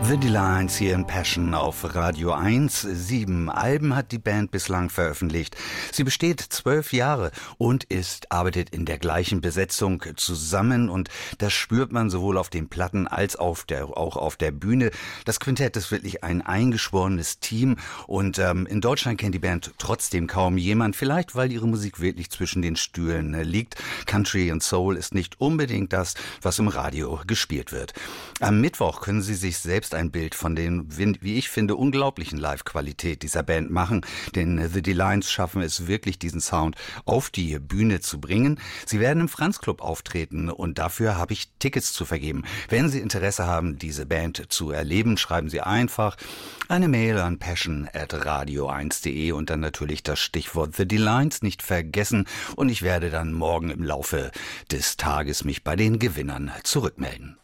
The Delines hier in Passion auf Radio 1. 7 Alben hat die Band bislang veröffentlicht. Sie besteht 12 Jahre und arbeitet in der gleichen Besetzung zusammen, und das spürt man sowohl auf den Platten als auch auf der Bühne. Das Quintett ist wirklich ein eingeschworenes Team, und in Deutschland kennt die Band trotzdem kaum jemand, vielleicht weil ihre Musik wirklich zwischen den Stühlen liegt. Country und Soul ist nicht unbedingt das, was im Radio gespielt wird. Am Mittwoch können Sie sich selbst ein Bild von den, wie ich finde, unglaublichen Live-Qualität dieser Band machen, denn The Delines schaffen es wirklich, diesen Sound auf die Bühne zu bringen. Sie werden im Franz Club auftreten, und dafür habe ich Tickets zu vergeben. Wenn Sie Interesse haben, diese Band zu erleben, schreiben Sie einfach eine Mail an passion@radio1.de und dann natürlich das Stichwort The Delines nicht vergessen, und ich werde dann morgen im Laufe des Tages mich bei den Gewinnern zurückmelden.